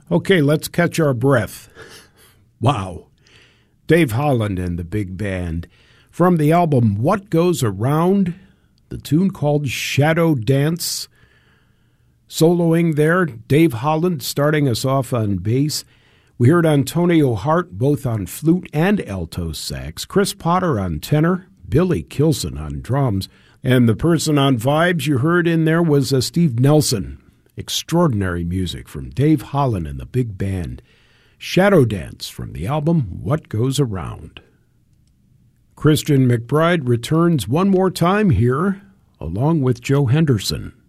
Okay, let's catch our breath. Wow. Dave Holland and the Big Band. From the album What Goes Around, the tune called Shadow Dance. Soloing there, Dave Holland starting us off on bass. We heard Antonio Hart both on flute and alto sax, Chris Potter on tenor, Billy Kilson on drums, and the person on vibes you heard in there was Steve Nelson. Extraordinary music from Dave Holland and the Big Band. Shadow Dance from the album What Goes Around. Christian McBride returns one more time here, along with Joe Henderson.